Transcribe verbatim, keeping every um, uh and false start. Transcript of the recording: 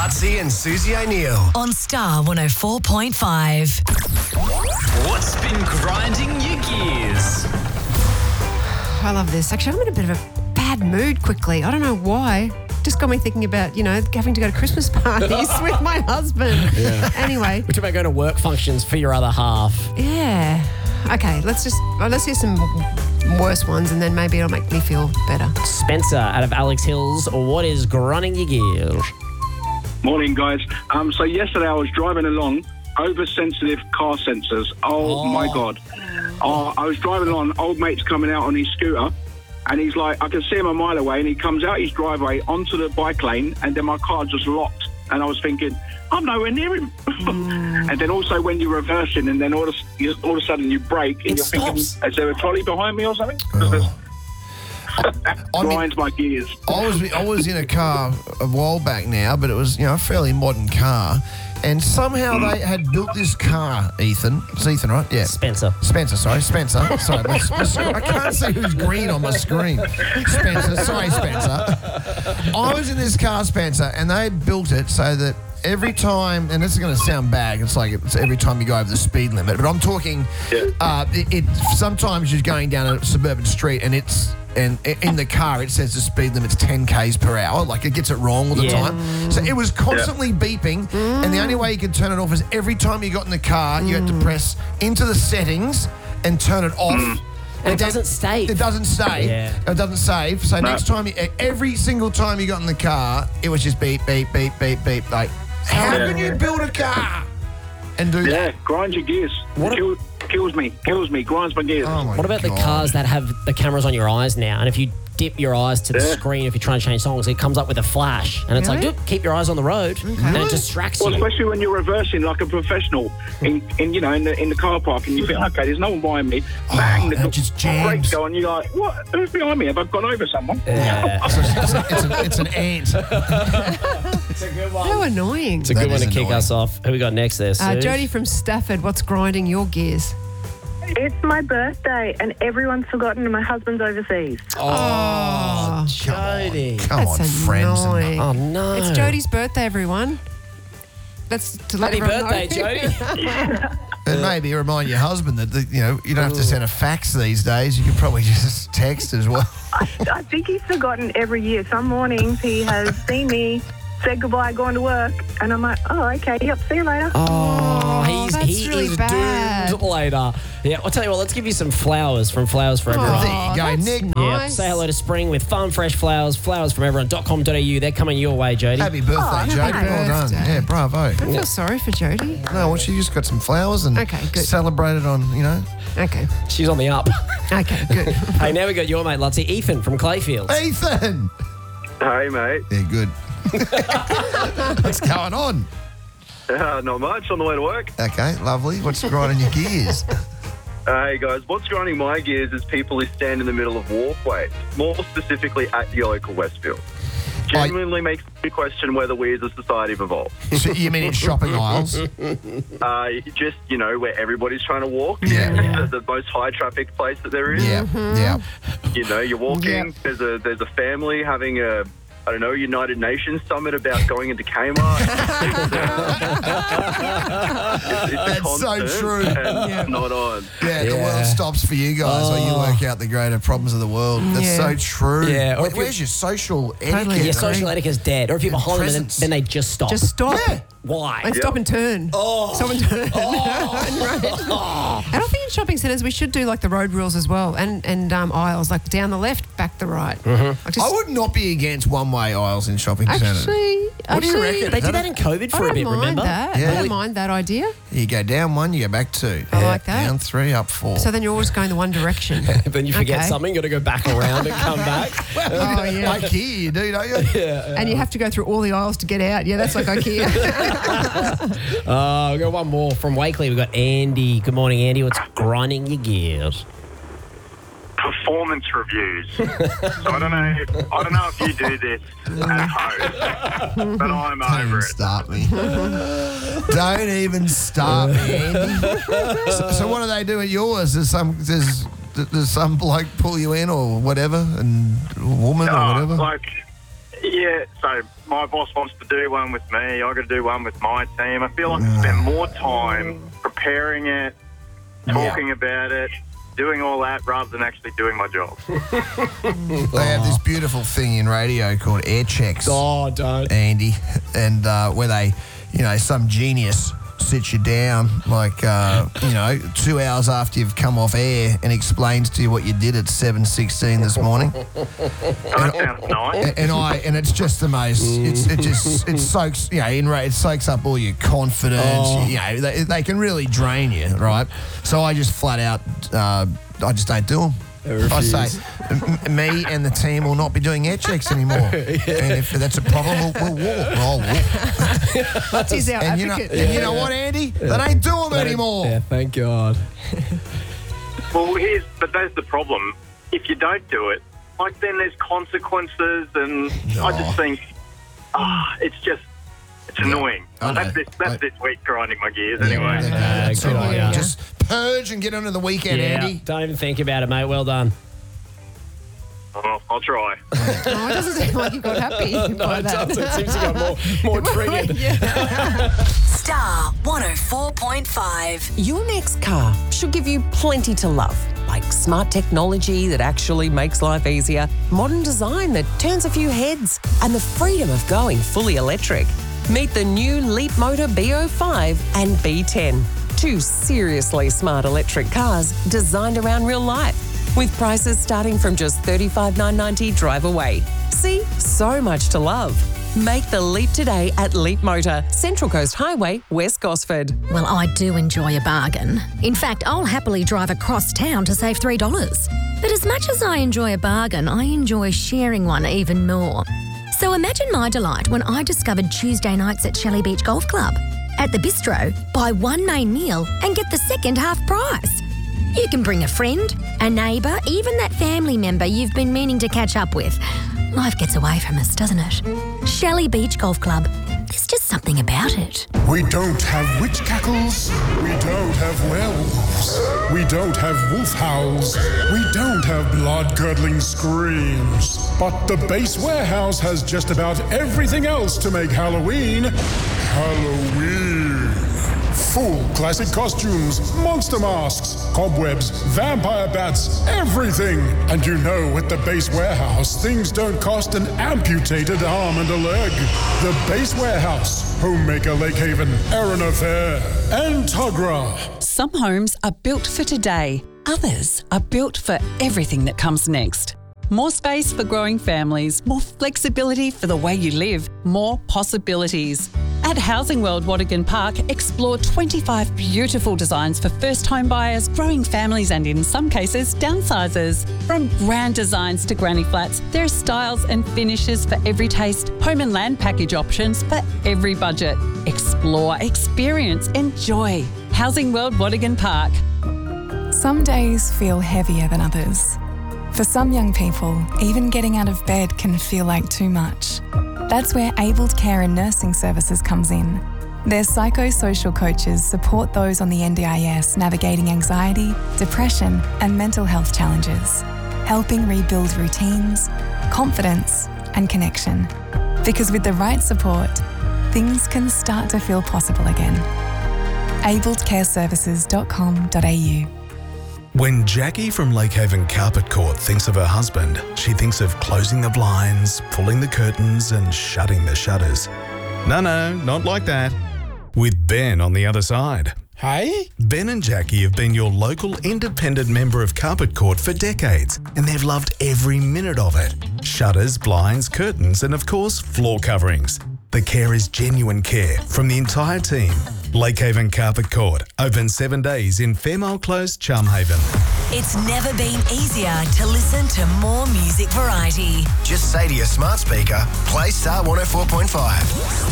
Lutzi and Susie O'Neill. On Star one oh four point five. What's been grinding your gears? I love this. Actually, I'm in a bit of a bad mood quickly. I don't know why. Just got me thinking about, you know, having to go to Christmas parties with my husband. Yeah. Anyway. We're talking about going to work functions for your other half. Yeah. Okay, let's just, well, let's hear some worse ones and then maybe it'll make me feel better. Spencer out of Alex Hills, what is grinding your gears? Morning, guys. Um, so yesterday I was driving along, oversensitive car sensors. Oh, Oh. my God. Uh, I was driving along, old mate's coming out on his scooter, and he's like, I can see him a mile away, and he comes out his driveway onto the bike lane, and then my car just locked. And I was thinking, I'm nowhere near him. Mm. And then also when you're reversing, and then all of, you- all of a sudden you brake, and It you're stops. thinking, is there a trolley behind me or something? I mean, Grinds my gears. I was I was in a car a while back now, but it was, you know, a fairly modern car, and somehow they had built this car. Ethan, it's Ethan, right? Yeah. Spencer. Spencer, sorry, Spencer. Sorry, my, my, I can't see who's green on my screen. Spencer, sorry, Spencer. I was in this car, Spencer, and they built it so that every time, and this is going to sound bad, it's like it's every time you go over the speed limit, but I'm talking, uh, it, it sometimes you're going down a suburban street and it's, and in the car it says the speed limit's ten kays per hour, like it gets it wrong all the Yeah. time. So it was constantly beeping, and the only way you could turn it off is every time you got in the car, you had to press into the settings and turn it off. And it then- doesn't save. It doesn't save. Yeah. It doesn't save. So No. next time, you, every single time you got in the car, it was just beep, beep, beep, beep, beep. Like, how Yeah. can you build a car and do Yeah, that? grinds your gears. What a- Kill, kills me, kills me, grinds my gears. Oh my What about the God. cars that have the cameras on your eyes now? And if you dip your eyes to the Yeah. screen, if you're trying to change songs, it comes up with a flash. And it's like, Really? "Dude, keep your eyes on the road." And it distracts Well, you. especially when you're reversing like a professional in, in you know, in the in the car park, and you think, okay, there's no one behind me. Bang, the that just jams. brakes go, and you're like, what? Who's behind me? Have I gone over someone? Yeah. It's, a, it's, a, it's, a, it's an ant. It's a good one. How annoying. It's a That good one is to kick annoying. us off. Who we got next there, Uh, Suze? Jody from Stafford, what's grinding your gears? It's my birthday and everyone's forgotten and my husband's overseas. Oh, Jody. Come That's on, friends. and- annoying. Oh, no. It's Jody's birthday, everyone. That's to let Happy everyone birthday, know. Jody. And maybe remind your husband that, the, you know, you don't have to send a fax these days. You can probably just text as well. I think he's forgotten every year. Some mornings he has seen me, said goodbye, gone to work, and I'm like, oh, okay, yep, see you later. Oh, he's, that's he really is bad. doomed later. Yeah, I'll tell you what, let's give you some flowers from Flowers for Everyone. There you go, that's Nick. Yeah, Nice. say hello to spring with farm fresh flowers, flowers from everyone dot com dot a u. They're coming your way, Jody. Happy birthday, Oh, happy Jody. Well done. birthday. Yeah, bravo. I feel sorry for Jody. No, well, she just got some flowers and Okay, good. celebrated on, you know. Okay. She's on the up. Okay, good. Hey, now we got your mate, Lutzi, Ethan from Clayfield. Ethan! Hey, mate. Yeah, good. What's going on? Uh, not much. On the way to work. Okay, lovely. What's grinding your gears? Uh, hey, guys. What's grinding my gears is people who stand in the middle of walkways, more specifically at your local Westfield. Genuinely makes me question whether we as a society have evolved. So you mean in shopping aisles? Uh, just, you know, where everybody's trying to walk. Yeah. Yeah. The, the most high traffic place that there is. Yeah, yeah. You know, you're walking, Yep. there's a there's a family having a, I don't know, United Nations summit about going into Kmart. It's, it's a That's so constant true. And Yeah. not on. Yeah, the Yeah. world stops for you guys while you Oh. work out the greater problems of the world. That's Yeah. so true. Yeah, or Where- if you- where's your social Totally etiquette? Your social mate? etiquette's dead. Or if you're Your behind them, then, presence. then they just stop. Just stop. Yeah. Why? And stop and turn. Oh. Someone turn. Right. And I think in shopping centres we should do like the road rules as well, and and um, aisles like down the left, back the right. Mm-hmm. Like just, I would not be against one-way aisles in shopping centres. actually, What do you actually, reckon? They did that in COVID I for a don't bit, mind remember? that. Yeah. I don't mind that idea. You go down one, you go back two. I like that. Down three, up four. So then you're always going the one direction. Then you forget Okay. something, got to go back around and come back. Oh, yeah. Like here, you do, don't you? And you have to go through all the aisles to get out. Yeah, that's like IKEA. Uh, we got one more from Wakeley. We've got Andy. Good morning, Andy. What's grinding your gears? Performance reviews. So I don't know. If, I don't know if you do this at home, but I'm Don't over even it. start me. Don't even start me, Andy. So, so what do they do at yours? Does some does, does some bloke pull you in or whatever, and a woman or Uh, whatever? like Yeah, so my boss wants to do one with me. I got to do one with my team. I feel like I spend more time preparing it, talking about it, doing all that rather than actually doing my job. They have this beautiful thing in radio called air checks. Oh, don't. Andy, and uh, where they, you know, some genius sits you down like, uh, you know, two hours after you've come off air and explains to you what you did at seven sixteen this morning. That sounds nice. And, and I and it's just the most. It's it just it soaks. You know, in ra- it soaks up all your confidence. Oh. You know, they, they can really drain you, right? So I just flat out, uh, I just don't do them. I say, m- me and the team will not be doing air checks anymore. And if that's a problem, we'll, we'll walk. We'll walk. That's his our And you, know, advocate. and you know what, Andy? They don't do them anymore. Yeah, thank God. Well, here's, but that's the problem. If you don't do it, like then there's consequences, and I just think, ah, it's just, it's annoying. I know. That's this, that's I- this week grinding my gears Yeah, anyway. yeah, that's good all on right. ya. Just purge and get onto the weekend, Yeah, Andy. don't even think about it, mate. Well done. Oh, I'll try. Oh, it doesn't seem like you got happy by that. It seems to got more, more triggered. Star one oh four point five. Your next car should give you plenty to love, like smart technology that actually makes life easier, modern design that turns a few heads, and the freedom of going fully electric. Meet the new Leap Motor B oh five and B ten. Two seriously smart electric cars designed around real life, with prices starting from just thirty-five thousand nine hundred ninety drive away. See, so much to love. Make the leap today at Leap Motor, Central Coast Highway, West Gosford. Well, I do enjoy a bargain. In fact, I'll happily drive across town to save three dollars. But as much as I enjoy a bargain, I enjoy sharing one even more. So imagine my delight when I discovered Tuesday nights at Shelley Beach Golf Club. At the bistro, buy one main meal and get the second half price. You can bring a friend, a neighbour, even that family member you've been meaning to catch up with. Life gets away from us, doesn't it? Shelley Beach Golf Club. There's just something about it. We don't have witch cackles. We don't have werewolves. We don't have wolf howls. We don't have blood-curdling screams. But the Base Warehouse has just about everything else to make Halloween Halloween. Full classic costumes, monster masks, cobwebs, vampire bats, everything. And you know, at the Base Warehouse, things don't cost an amputated arm and a leg. The Base Warehouse, Homemaker Lake Haven, Erina Fair, and Tugra. Some homes are built for today. Others are built for everything that comes next. More space for growing families, more flexibility for the way you live, more possibilities. At Housing World Watergan Park, explore twenty-five beautiful designs for first home buyers, growing families and in some cases, downsizers. From grand designs to granny flats, there are styles and finishes for every taste, home and land package options for every budget. Explore, experience, enjoy. Housing World Watergan Park. Some days feel heavier than others. For some young people, even getting out of bed can feel like too much. That's where Abled Care and Nursing Services comes in. Their psychosocial coaches support those on the N D I S navigating anxiety, depression, and mental health challenges, helping rebuild routines, confidence, and connection. Because with the right support, things can start to feel possible again. abled care services dot com dot a u. When Jackie from Lakehaven Carpet Court thinks of her husband, she thinks of closing the blinds, pulling the curtains, and shutting the shutters. No, no, not like that. With Ben on the other side. Hey? Ben and Jackie have been your local independent member of Carpet Court for decades, and they've loved every minute of it. Shutters, blinds, curtains, and of course, floor coverings. The care is genuine care from the entire team. Lakehaven Carpet Court, open seven days in Fairmile Close, Charmhaven. It's never been easier to listen to more music variety. Just say to your smart speaker, play Star one oh four point five.